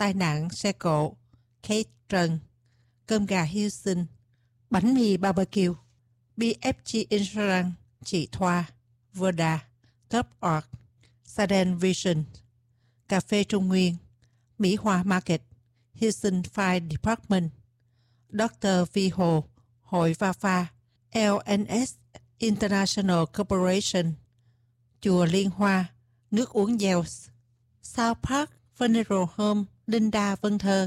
tai nạn xe cộ, Kate Trần, cơm gà Houston, bánh mì barbecue, BFG Insurance, chị Thoa, Verda, Top Art, Saden Vision, Cà phê Trung Nguyên, Mỹ Hòa Market, Houston Fire Department, Dr. Vi Hồ, Hội Vafa, LNS International Corporation, Chùa Liên Hoa, nước uống Yells, South Park Funeral Home, Linda Vân Thơ.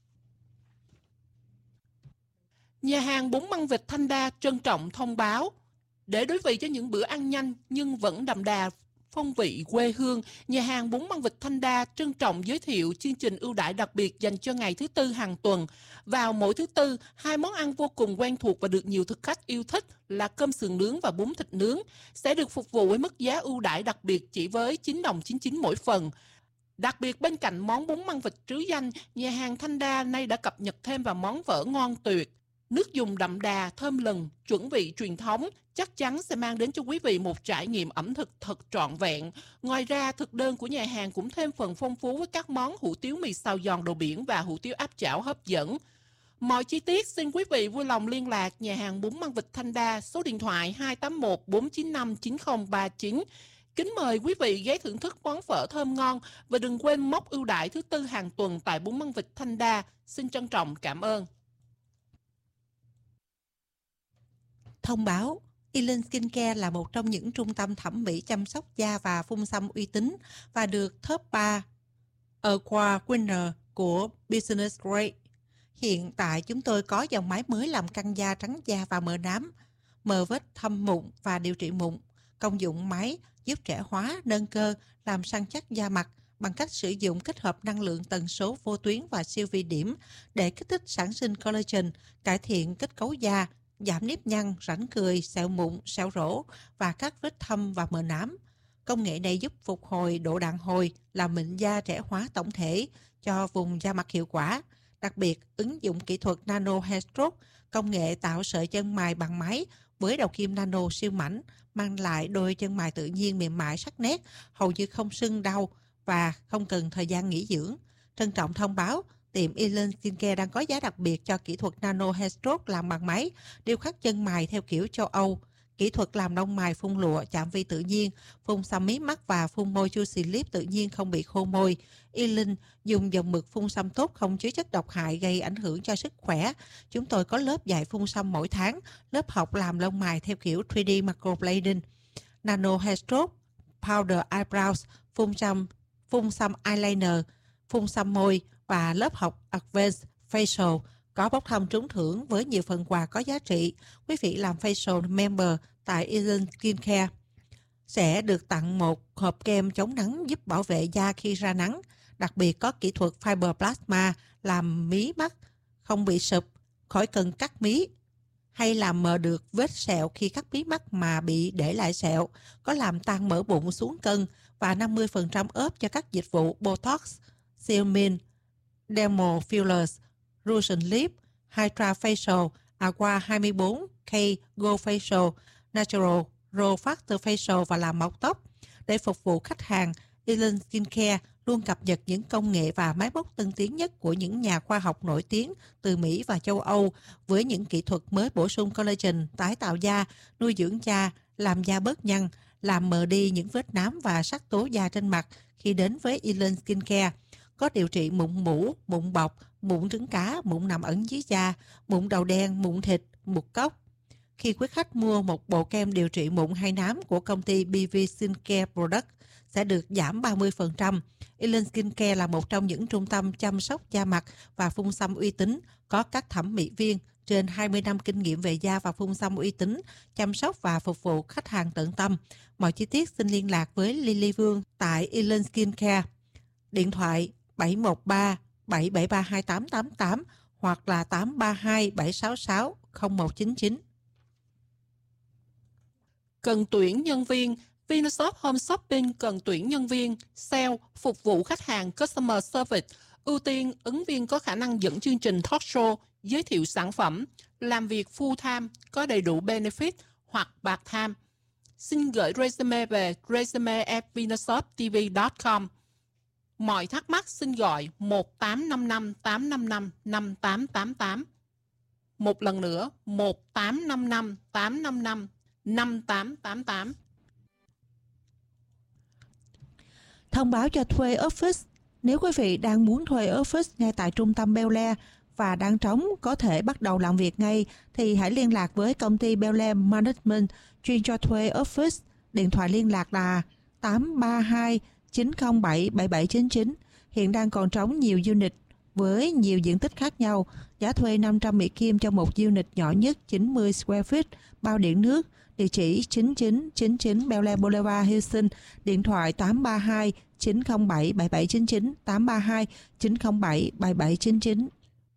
Nhà hàng bún măng vịt Thanh Đa trân trọng thông báo, để đối vị cho những bữa ăn nhanh nhưng vẫn đậm đà phong vị quê hương, nhà hàng bún măng vịt Thanh Đa trân trọng giới thiệu chương trình ưu đãi đặc biệt dành cho ngày thứ Tư hàng tuần. Vào mỗi thứ Tư, hai món ăn vô cùng quen thuộc và được nhiều thực khách yêu thích là cơm sườn nướng và bún thịt nướng sẽ được phục vụ với mức giá ưu đãi đặc biệt chỉ với 9 đồng 99 mỗi phần. Đặc biệt bên cạnh món bún măng vịt trứ danh, nhà hàng Thanh Đa nay đã cập nhật thêm vào món vỡ ngon tuyệt. Nước dùng đậm đà, thơm lừng, chuẩn vị truyền thống chắc chắn sẽ mang đến cho quý vị một trải nghiệm ẩm thực thật trọn vẹn. Ngoài ra, thực đơn của nhà hàng cũng thêm phần phong phú với các món hủ tiếu mì xào giòn đồ biển và hủ tiếu áp chảo hấp dẫn. Mọi chi tiết xin quý vị vui lòng liên lạc nhà hàng bún măng vịt Thanh Đa, số điện thoại 281 495 9039. Kính mời quý vị ghé thưởng thức món phở thơm ngon và đừng quên mốc ưu đãi thứ Tư hàng tuần tại bún măng vịt Thanh Đa. Xin trân trọng cảm ơn. Thông báo, Elen Skincare là một trong những trung tâm thẩm mỹ chăm sóc da và phun xăm uy tín và được top 3 Award Winner của Business Grade. Hiện tại chúng tôi có dòng máy mới làm căng da, trắng da và mờ nám, mờ vết thâm mụn và điều trị mụn. Công dụng máy giúp trẻ hóa, nâng cơ, làm săn chắc da mặt bằng cách sử dụng kết hợp năng lượng tần số vô tuyến và siêu vi điểm để kích thích sản sinh collagen, cải thiện kết cấu da, giảm nếp nhăn, rãnh cười, sẹo mụn, sẹo rỗ và các vết thâm và mờ nám. Công nghệ này giúp phục hồi độ đàn hồi, làm mịn da, trẻ hóa tổng thể cho vùng da mặt hiệu quả. Đặc biệt, ứng dụng kỹ thuật Nano Hair Stroke, công nghệ tạo sợi chân mày bằng máy với đầu kim nano siêu mảnh, mang lại đôi chân mày tự nhiên mềm mại sắc nét, hầu như không sưng đau và không cần thời gian nghỉ dưỡng. Trân trọng thông báo, tiệm Elen Skincare đang có giá đặc biệt cho kỹ thuật Nano Hair Stroke làm bằng máy, điêu khắc chân mày theo kiểu châu Âu. Kỹ thuật làm lông mày phun lụa, chạm vi tự nhiên, phun xăm mí mắt và phun môi Juicy Lip tự nhiên không bị khô môi. Elen dùng dòng mực phun xăm tốt, không chứa chất độc hại gây ảnh hưởng cho sức khỏe. Chúng tôi có lớp dạy phun xăm mỗi tháng, lớp học làm lông mày theo kiểu 3D microblading, Nano Hair Stroke, Powder Eyebrows, phun xăm eyeliner, phun xăm môi và lớp học Advanced Facial có bốc thăm trúng thưởng với nhiều phần quà có giá trị. Quý vị làm facial member tại Elen Skincare sẽ được tặng một hộp kem chống nắng giúp bảo vệ da khi ra nắng. Đặc biệt có kỹ thuật Fiber Plasma làm mí mắt không bị sụp, khỏi cần cắt mí, hay làm mờ được vết sẹo khi cắt mí mắt mà bị để lại sẹo, có làm tăng mỡ bụng xuống cân và 50% ốp cho các dịch vụ Botox, Xeomin, Dermal Fillers, Russian Lip, Hydra Facial, Aqua 24K Go Facial, Natural Raw Factor Facial và làm mọc tóc. Để phục vụ khách hàng, Elen Skincare luôn cập nhật những công nghệ và máy móc tân tiến nhất của những nhà khoa học nổi tiếng từ Mỹ và châu Âu với những kỹ thuật mới bổ sung collagen, tái tạo da, nuôi dưỡng da, làm da bớt nhăn, làm mờ đi những vết nám và sắc tố da trên mặt khi đến với Elen Skincare. Có điều trị mụn mủ, mụn bọc, mụn trứng cá, mụn nằm ẩn dưới da, mụn đầu đen, mụn thịt, mụn cốc. Khi quý khách mua một bộ kem điều trị mụn hay nám của công ty BV Skincare Product sẽ được giảm 30%. Elen Skincare là một trong những trung tâm chăm sóc da mặt và phun xăm uy tín, có các thẩm mỹ viên trên 20 năm kinh nghiệm về da và phun xăm uy tín, chăm sóc và phục vụ khách hàng tận tâm. Mọi chi tiết xin liên lạc với Lily Vương tại Elen Skincare. Điện thoại 713 773 2888 hoặc là 832 766 0199. Cần tuyển nhân viên, Vinashop Home Shopping cần tuyển nhân viên, sale, phục vụ khách hàng Customer Service, ưu tiên ứng viên có khả năng dẫn chương trình talk show, giới thiệu sản phẩm, làm việc full time, có đầy đủ benefit hoặc part time. Xin gửi resume về resume@vinashoptv.com. Mọi thắc mắc xin gọi 1855 855 5888. Một lần nữa, 1855 855 5888. Thông báo cho thuê office. Nếu quý vị đang muốn thuê office ngay tại trung tâm Bel Air và đang trống có thể bắt đầu làm việc ngay, thì hãy liên lạc với công ty Bel Air Management chuyên cho thuê office. Điện thoại liên lạc là 832 907 7799. Hiện đang còn trống nhiều unit với nhiều diện tích khác nhau. Giá thuê 500 Mỹ Kim cho một unit nhỏ nhất 90 square feet, bao điện nước. Địa chỉ 9999 Bel Air Boulevard, Houston. Điện thoại 832 907 7799, 832 907 7799.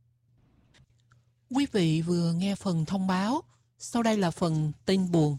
Quý vị vừa nghe phần thông báo, sau đây là phần tin buồn.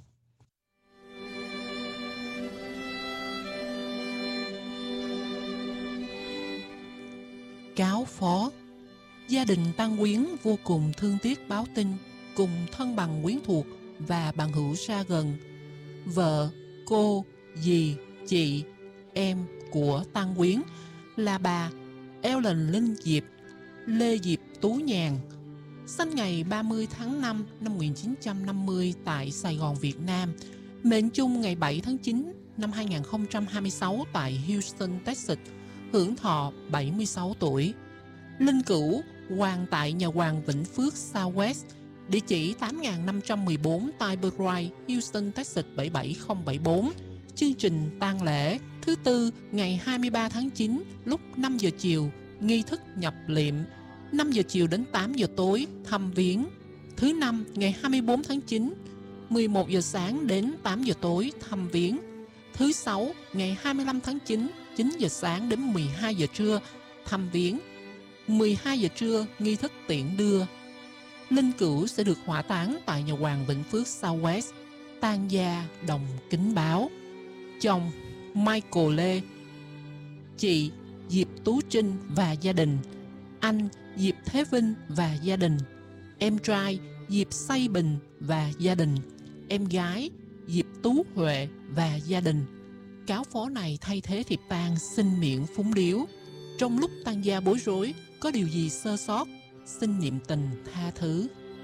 Cáo phó. Gia đình Tăng Quyến vô cùng thương tiếc báo tin cùng thân bằng quyến thuộc và bạn hữu xa gần, vợ, cô, dì, chị, em của Tăng Quyến là bà Ellen Linh Diệp, Lê Diệp Tú Nhàn, sinh ngày 30 tháng 5 năm 1950 tại Sài Gòn, Việt Nam, mệnh chung ngày 7 tháng 9 năm 2026 tại Houston, Texas, hưởng thọ 76 tuổi. Linh cữu hoàng tại nhà hoàng Vĩnh Phước Southwest, địa chỉ 8514 Tiber Drive, Houston, Texas 77074. Chương trình tang lễ thứ tư ngày 23 tháng 9 lúc 5 giờ chiều, nghi thức nhập liệm 5 giờ chiều đến 8 giờ tối, thăm viếng. Thứ năm ngày 24 tháng 9 11 giờ sáng đến 8 giờ tối, thăm viếng. Thứ sáu ngày 25 tháng 9 9 giờ sáng đến 12 giờ trưa, thăm viếng. 12 giờ trưa, nghi thức tiễn đưa. Linh cữu sẽ được hỏa táng tại nhà hoàng Vĩnh Phước Southwest. Tang gia Đồng Kính báo: chồng Michael Lê, chị Diệp Tú Trinh và gia đình, anh Diệp Thế Vinh và gia đình, em trai Diệp Say Bình và gia đình, em gái Diệp Tú Huệ và gia đình. Cáo phó này thay thế thiệp tang xin miễn phúng điếu. Trong lúc tang gia bối rối, có điều gì sơ sót, xin niệm tình tha thứ.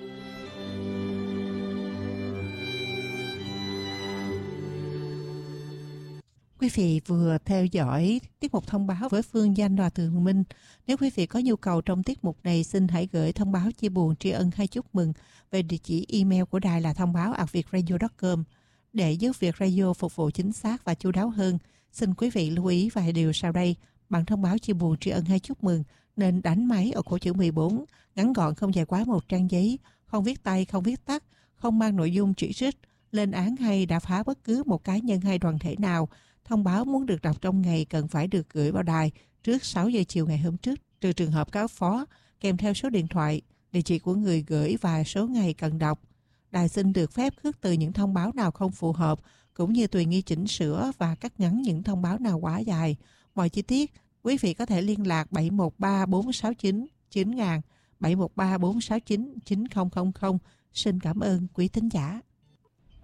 Quý vị vừa theo dõi tiết mục thông báo với Phương Danh và Tường Minh. Nếu quý vị có nhu cầu trong tiết mục này, xin hãy gửi thông báo chia buồn, tri ân hay chúc mừng về địa chỉ email của đài là thông báo@vietradio.com. Để giúp Việt Radio phục vụ chính xác và chu đáo hơn, xin quý vị lưu ý vài điều sau đây. Bản thông báo chia buồn, tri ân hay chúc mừng nên đánh máy ở cổ chữ 14, ngắn gọn, không dài quá một trang giấy, không viết tay, không viết tắt, không mang nội dung chỉ trích, lên án hay đả phá bất cứ một cá nhân hay đoàn thể nào. Thông báo muốn được đọc trong ngày cần phải được gửi vào đài trước 6 giờ chiều ngày hôm trước, trừ trường hợp cáo phó, kèm theo số điện thoại, địa chỉ của người gửi và số ngày cần đọc. Đài xin được phép khước từ những thông báo nào không phù hợp, cũng như tùy nghi chỉnh sửa và cắt ngắn những thông báo nào quá dài. Mọi chi tiết, quý vị có thể liên lạc 713 469 9000, 713 469 9000. Xin cảm ơn quý thính giả.